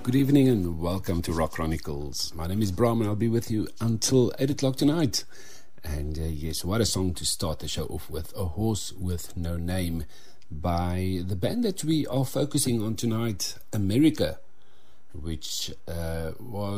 Good evening and welcome to Rock Chronicles. My name is Bram and I'll be with you until 8 o'clock tonight. And yes, what a song to start the show off with. A Horse with No Name by the band that we are focusing on tonight, America, which they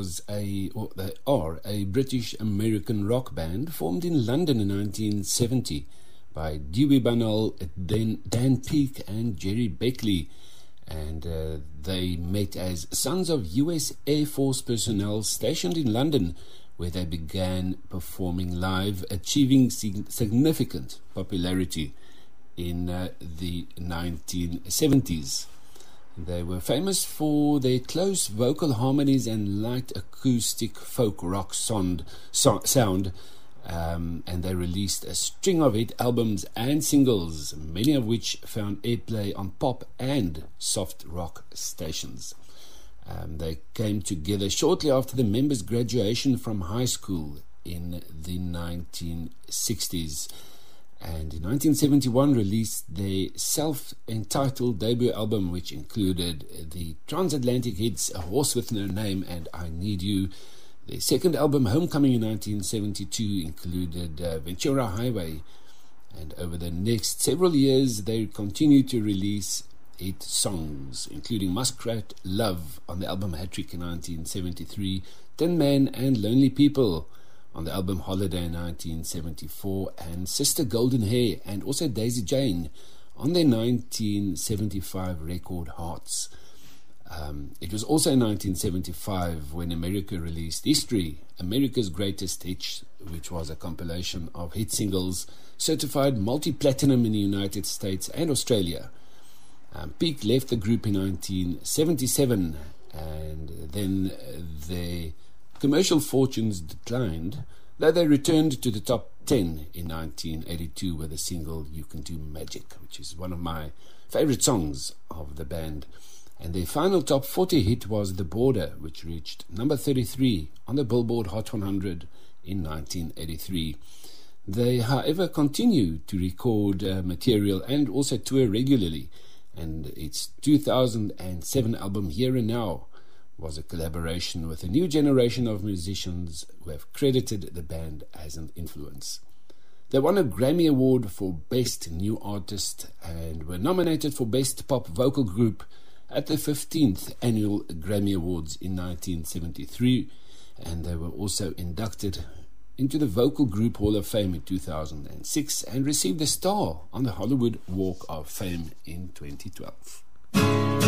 are a British-American rock band formed in London in 1970 by Dewey Bunnell, Dan Peake and Jerry Beckley. And they met as sons of US Air Force personnel stationed in London, where they began performing live, achieving significant popularity in the 1970s. They were famous for their close vocal harmonies and light acoustic folk rock sound. And they released a string of hit albums and singles, many of which found airplay on pop and soft rock stations. They came together shortly after the members' graduation from high school in the 1960s, and in 1971 released their self-entitled debut album, which included the transatlantic hits A Horse with No Name and I Need You. Their second album, Homecoming, in 1972, included Ventura Highway, and over the next several years they continued to release hit songs, including Muskrat Love on the album Hat-Trick in 1973, Tin Man and Lonely People on the album Holiday in 1974, and Sister Golden Hair and also Daisy Jane on their 1975 record Hearts. It was also in 1975 when America released History, America's Greatest Hits, which was a compilation of hit singles certified multi-platinum in the United States and Australia. Peake left the group in 1977, and then their commercial fortunes declined, though they returned to the top 10 in 1982 with the single You Can Do Magic, which is one of my favorite songs of the band. And their final top 40 hit was The Border, which reached number 33 on the Billboard Hot 100 in 1983. They, however, continue to record material and also tour regularly, and its 2007 album Here and Now was a collaboration with a new generation of musicians who have credited the band as an influence. They won a Grammy Award for Best New Artist and were nominated for Best Pop Vocal Group at the 15th Annual Grammy Awards in 1973, and they were also inducted into the Vocal Group Hall of Fame in 2006 and received a star on the Hollywood Walk of Fame in 2012.